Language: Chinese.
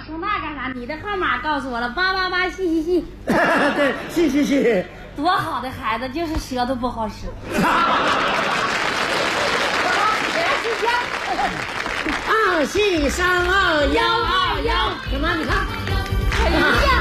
说那干啥？你的号码告诉我了，888细细细。 对，是。 多好的孩子，就是舌头不好使。 2系32121，什么？你看。 哎呀！